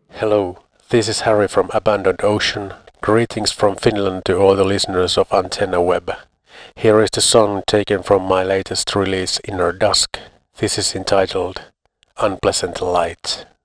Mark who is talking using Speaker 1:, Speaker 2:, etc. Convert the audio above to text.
Speaker 1: Hello, this is Harry from Abandoned Ocean. Greetings from Finland to all the listeners of Antenna Web. Here is the song taken from my latest release, Inner Dusk. This is entitled Unpleasant Light.